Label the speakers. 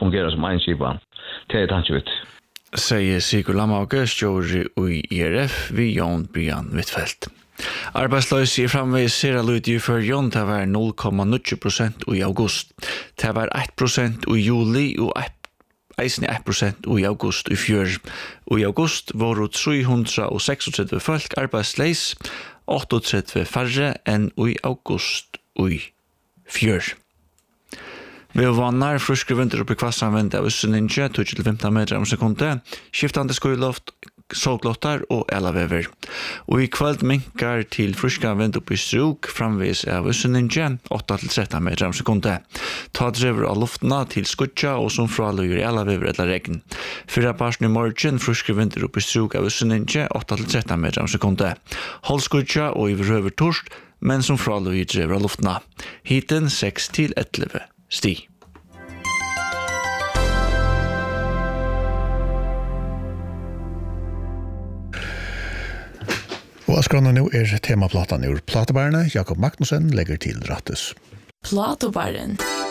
Speaker 1: fungera som en skipan. Det är tanke vet.
Speaker 2: Säger Sigurd Lamauke, stjóri i IRF vid Jon Brian Wittfeldt. Arbeidsløs i framvegis sera ludi for Jon, det var 0,9% i august. Det var 1% i juli og 1% i august i fjør. I august var det 336 folk arbeidsleis, 38 færre enn i august i fjør. Vi vannar fruske vinter oppi kvassanvende av Øsseninje, 2-15 meter om sekundet, skiftande skoiloft, solglottar og elavever. Og i kveld minkar til fruska vind oppi struk framvis av Øsseninje, 8-13 meter om sekundet. Ta drever av luftna til skutja og som fraløyer elavever eller regn. Fyrra parsen i morgen fruske vinter oppi struk av Øsseninje, 8-13 meter om sekundet. Hold skutja og i røver torsk, men som fraløyer drever av luftna. Hiten 6-11. Sti.
Speaker 3: Og askrona nu temaplatan ur Platobærene. Jakob Magnussen legger til rattes.
Speaker 4: Platobæren.